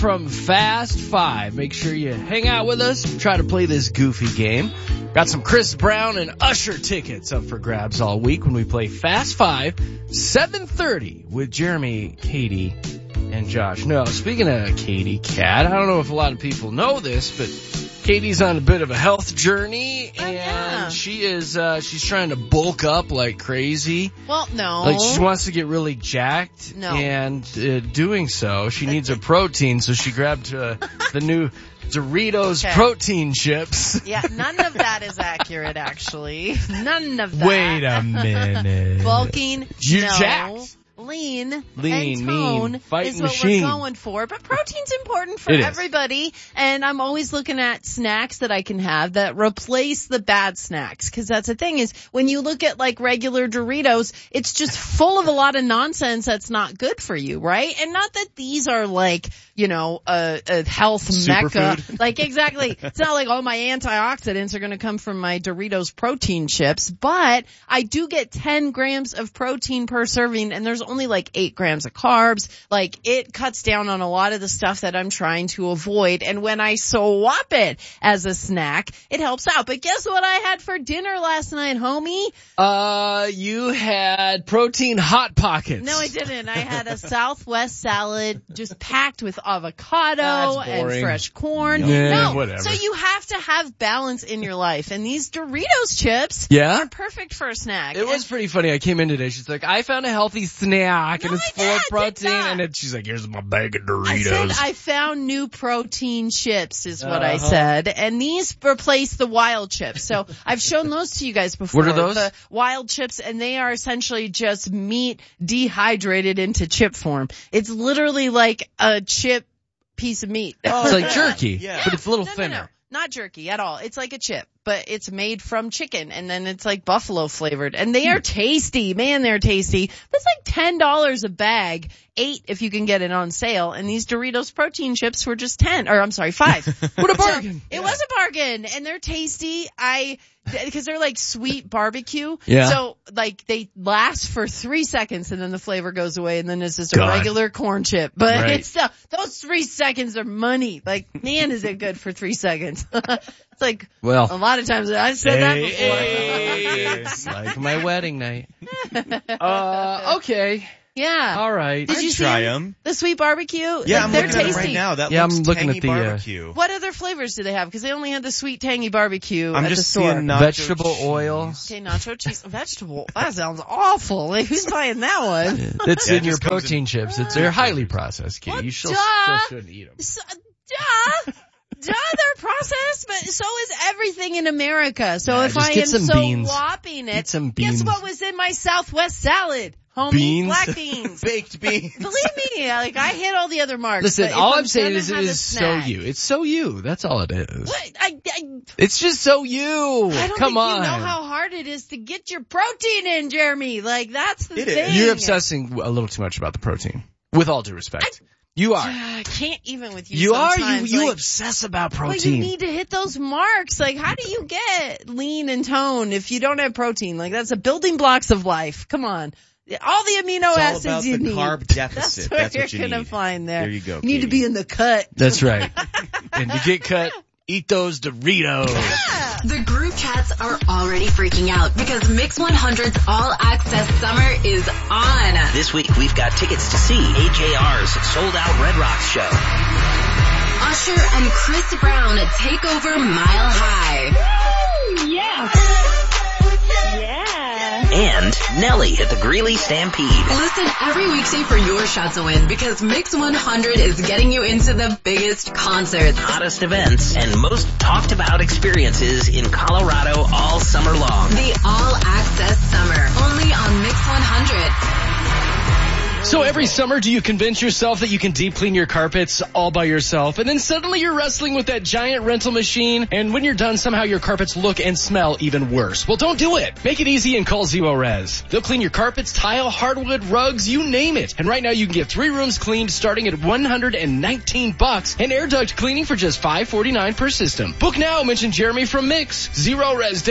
from Fast Five. Make sure you hang out with us and try to play this goofy game. Got some Chris Brown and Usher tickets up for grabs all week when we play Fast Five, 7:30 with Jeremy, Katie, and Josh. No, speaking of Katie Cat, I don't know if a lot of people know this, but Katie's on a bit of a health journey, and she's trying to bulk up like crazy. Well, no. Like she wants to get really jacked. No. And doing so, she needs a protein, so she grabbed the new Doritos protein chips. Yeah, none of that is accurate, actually. None of that. Wait a minute. Bulking, You're no. jacked. Lean, and mean, tone fighting is what machine. we're going for. But protein's important for It is. everybody. And I'm always looking at snacks that I can have that replace the bad snacks. Because that's the thing is, when you look at like regular Doritos, it's just full of a lot of nonsense that's not good for you, right? And not that these are like, you know, a health mecca. Superfood. Like, exactly. It's not like all my antioxidants are going to come from my Doritos protein chips. But I do get 10 grams of protein per serving, and there's only like 8 grams of carbs. Like, it cuts down on a lot of the stuff that I'm trying to avoid. And when I swap it as a snack, it helps out. But guess what I had for dinner last night, homie? You had protein Hot Pockets. No, I didn't. I had a Southwest salad just packed with avocado That's and boring. fresh corn. Yeah, no, whatever. so you have to have balance in your life. And these Doritos chips Yeah? are perfect for a snack. It was pretty funny. I came in today. She's like, I found a healthy snack, and No, it's I full of did protein. not. And then she's like, here's my bag of Doritos. I said I found new protein chips is what I said. And these replace the wild chips. So I've shown those to you guys before. What are those? The wild chips, and they are essentially just meat dehydrated into chip form. It's literally like a chip piece of meat. It's like jerky, Yeah. but it's a little No, thinner. no. Not jerky at all. It's like a chip, but it's made from chicken, and then it's like buffalo flavored. And they are tasty. Man, they're tasty. But it's like $10 a bag, 8 if you can get it on sale. And these Doritos protein chips were just 5. What a bargain. It was a bargain, and they're tasty. Because they're like sweet barbecue. Yeah. So like they last for 3 seconds, and then the flavor goes away, and then it's just a God. regular corn chip. But Right. it's still, those 3 seconds are money. Like, man, is it good for 3 seconds. It's like, Well, a lot of times I've said that before. it's like my wedding night. Okay. Yeah. All right. Did you see try them. the sweet barbecue? Yeah, I'm They're looking at tasty. it right now. That Yeah, looks I'm looking tangy at the, barbecue. What other flavors do they have? Because they only had the sweet tangy barbecue I'm at the just store. seeing nacho Vegetable cheese. oil. Okay, nacho cheese, vegetable. That sounds awful. Like, who's buying that one? It's Yeah, it in your just comes protein chips. They're highly processed, Kitty. Well, You still shouldn't eat them. So, they're processed, but so is everything in America. So Yeah, if just I get am some so beans. whopping it, Get some guess beans. what was in my Southwest salad? Homie, Beans? black beans. Baked beans. Believe me, like I hit all the other marks. Listen, but if all I'm saying gonna is it have a is so snack- you. It's so you. That's all it is. What? It's just so you. I don't Come think on. you know how hard it is to get your protein in, Jeremy. Like, that's the It is. thing. You're obsessing a little too much about the protein. With all due respect. You are. I can't even with you. You are. sometimes. You like, obsess about Well, you protein. need to hit those marks. Like, how do you get lean and tone if you don't have protein? Like, that's the building blocks of life. Come on. All the amino It's all acids about you the need. carb deficit. That's That's what you're you gonna need. find there. There you go, You need to Katie. be in the cut. That's right. And to get cut, eat those Doritos. The group chats are already freaking out because Mix 100's All Access Summer is on. This week we've got tickets to see AJR's Sold Out Red Rocks show. Usher and Chris Brown take over Mile High. And Nelly at the Greeley Stampede. Listen every weekday for your shot to win because Mix 100 is getting you into the biggest concerts. Hottest events and most talked about experiences in Colorado all summer long. The All Access Summer, only on Mix 100. So every summer, do you convince yourself that you can deep clean your carpets all by yourself, and then suddenly you're wrestling with that giant rental machine, and when you're done, somehow your carpets look and smell even worse? Well, don't do it. Make it easy and call Zero Res. They'll clean your carpets, tile, hardwood, rugs, you name it. And right now, you can get 3 rooms cleaned starting at $119, and air duct cleaning for just $549 per system. Book now. Mention Jeremy from Mix.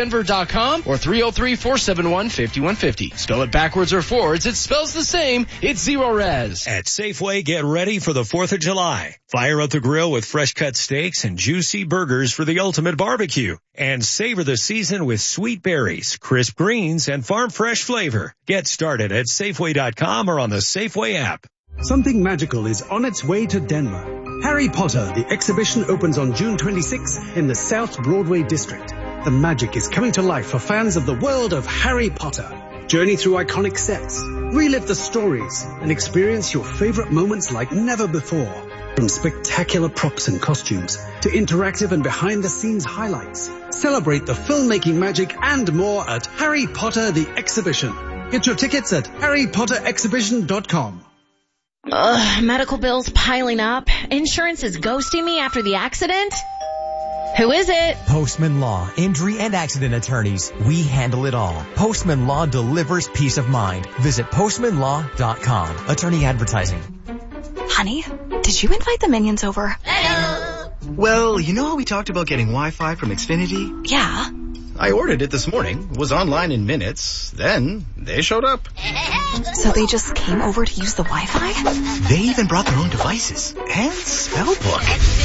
ZeroResDenver.com or 303-471-5150. Spell it backwards or forwards. It spells the same. It's Zero Res. At Safeway, get ready for the 4th of July. Fire up the grill with fresh cut steaks and juicy burgers for the ultimate barbecue. And savor the season with sweet berries, crisp greens, and farm fresh flavor. Get started at Safeway.com or on the Safeway app. Something magical is on its way to Denver. Harry Potter, the exhibition, opens on June 26 in the South Broadway district. The magic is coming to life for fans of the world of Harry Potter. Journey through iconic sets, relive the stories, and experience your favorite moments like never before. From spectacular props and costumes to interactive and behind-the-scenes highlights. Celebrate the filmmaking magic and more at Harry Potter the Exhibition. Get your tickets at harrypotterexhibition.com. Medical bills piling up. Insurance is ghosting me after the accident. Who is it? Postman Law, injury and accident attorneys. We handle it all. Postman Law delivers peace of mind. Visit postmanlaw.com. Attorney advertising. Honey, did you invite the minions over? Hello. Well, you know how we talked about getting Wi-Fi from Xfinity? Yeah. I ordered it this morning, was online in minutes, then they showed up. So they just came over to use the Wi-Fi? They even brought their own devices and spellbook.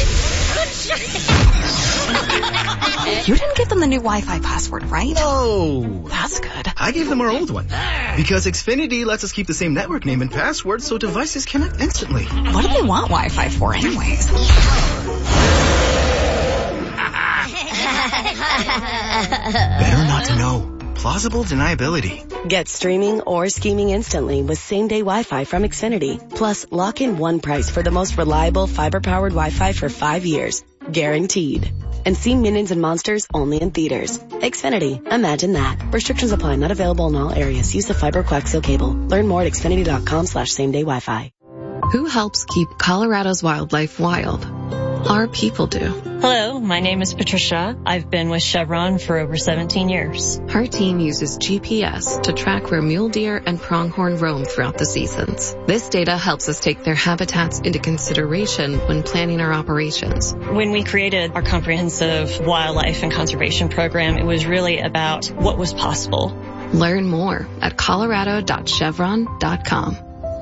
You didn't give them the new Wi-Fi password, right? No. That's good. I gave them our old one. Because Xfinity lets us keep the same network name and password so devices connect instantly. What do they want Wi-Fi for anyways? Better not to know. Plausible deniability. Get streaming or scheming instantly with same-day Wi-Fi from Xfinity. Plus, lock in one price for the most reliable fiber-powered Wi-Fi for 5 years. Guaranteed. And see Minions and Monsters only in theaters. Xfinity. Imagine that. Restrictions apply. Not available in all areas. Use of fiber coaxial cable. Learn more at xfinity.com/same-day Wi-Fi. Who helps keep Colorado's wildlife wild? Our people do. Hello, my name is Patricia. I've been with Chevron for over 17 years. Her team uses GPS to track where mule deer and pronghorn roam throughout the seasons. This data helps us take their habitats into consideration when planning our operations. When we created our comprehensive wildlife and conservation program, it was really about what was possible. Learn more at colorado.chevron.com.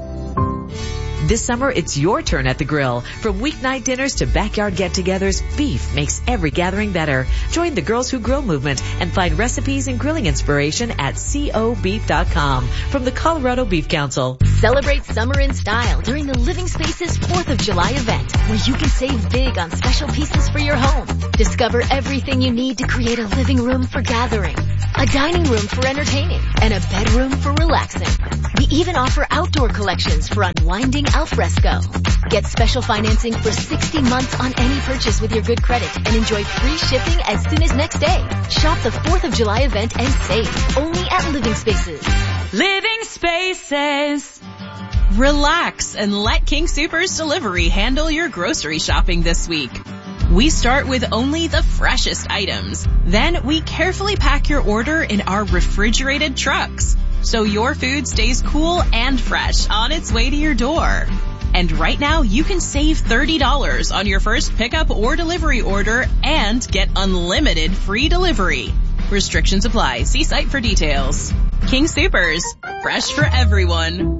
This summer, it's your turn at the grill. From weeknight dinners to backyard get-togethers, beef makes every gathering better. Join the Girls Who Grill movement and find recipes and grilling inspiration at cobeef.com from the Colorado Beef Council. Celebrate summer in style during the Living Spaces 4th of July event, where you can save big on special pieces for your home. Discover everything you need to create a living room for gathering, a dining room for entertaining, and a bedroom for relaxing. We even offer outdoor collections for unwinding al fresco. Get special financing for 60 months on any purchase with your good credit and enjoy free shipping as soon as next day. Shop the 4th of July event and save only at Living Spaces. Living Spaces. Relax and let King Soopers Delivery handle your grocery shopping this week. We start with only the freshest items. Then we carefully pack your order in our refrigerated trucks, so your food stays cool and fresh on its way to your door. And right now, you can save $30 on your first pickup or delivery order and get unlimited free delivery. Restrictions apply. See site for details. King Soopers, fresh for everyone.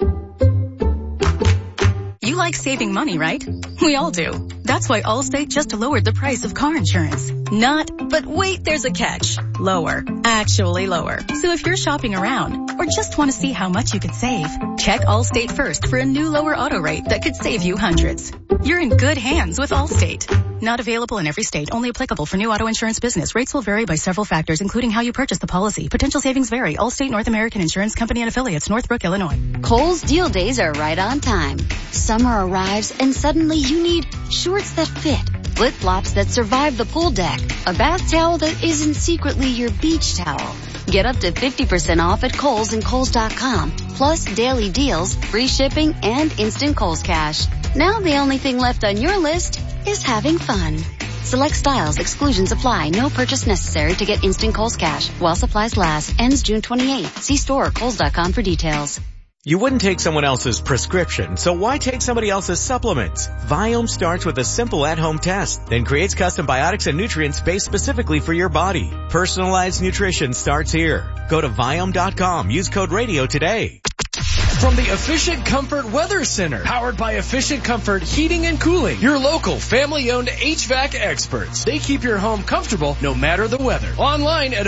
You like saving money, right? We all do. That's why Allstate just lowered the price of car insurance. Not, but wait, there's a catch. Lower. Actually lower. So if you're shopping around or just want to see how much you could save, check Allstate first for a new lower auto rate that could save you hundreds. You're in good hands with Allstate. Not available in every state. Only applicable for new auto insurance business. Rates will vary by several factors, including how you purchase the policy. Potential savings vary. Allstate North American Insurance Company and Affiliates, Northbrook, Illinois. Kohl's deal days are right on time. Summer arrives and suddenly you need shorts that fit, flip-flops that survive the pool deck, a bath towel that isn't secretly your beach towel. Get up to 50% off at Kohl's and Kohl's.com. Plus daily deals, free shipping, and instant Kohl's Cash. Now the only thing left on your list is having fun. Select styles, exclusions apply. No purchase necessary to get instant Kohl's Cash. While supplies last. Ends June 28th. See store or Kohl's.com for details. You wouldn't take someone else's prescription, so why take somebody else's supplements? Viome starts with a simple at-home test, then creates custom biotics and nutrients based specifically for your body. Personalized nutrition starts here. Go to Viome.com. Use code RADIO today. From the Efficient Comfort Weather Center, powered by Efficient Comfort Heating and Cooling, your local family-owned HVAC experts. They keep your home comfortable no matter the weather. Online at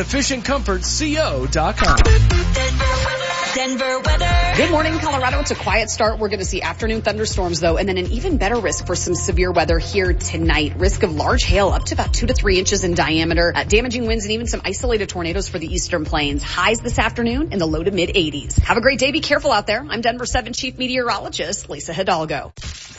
EfficientComfortCO.com. Denver weather. Good morning, Colorado. It's a quiet start. We're going to see afternoon thunderstorms, though, and then an even better risk for some severe weather here tonight. Risk of large hail up to about 2 to 3 inches in diameter, damaging winds and even some isolated tornadoes for the eastern plains. Highs this afternoon in the low to mid 80s. Have a great day. Be careful out there. I'm Denver 7 Chief Meteorologist Lisa Hidalgo.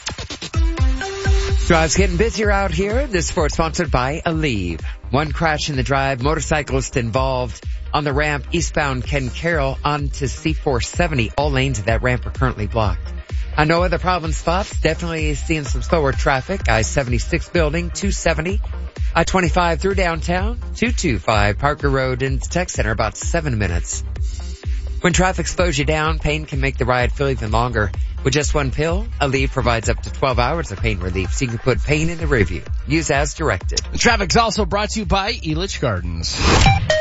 Drive's getting busier out here. This report sponsored by Aleve. One crash in the drive, motorcyclist involved on the ramp eastbound Ken Carroll onto C470. All lanes of that ramp are currently blocked. No other problem spots. Definitely seeing some slower traffic. I-76 building, 270. I-25 through downtown, 225 Parker Road into Tech Center, about 7 minutes. When traffic slows you down, pain can make the ride feel even longer. With just one pill, Aleve provides up to 12 hours of pain relief, so you can put pain in the rearview. Use as directed. Traffic's also brought to you by Elitch Gardens.